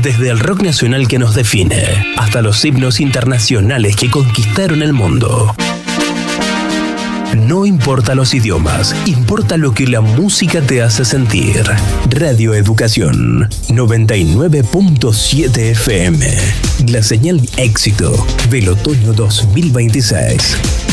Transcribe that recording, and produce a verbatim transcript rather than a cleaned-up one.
Desde el rock nacional que nos define, hasta los himnos internacionales que conquistaron el mundo. No importa los idiomas, importa lo que la música te hace sentir. Radio Educación noventa y nueve punto siete F M. La señal éxito del otoño dos mil veintiséis.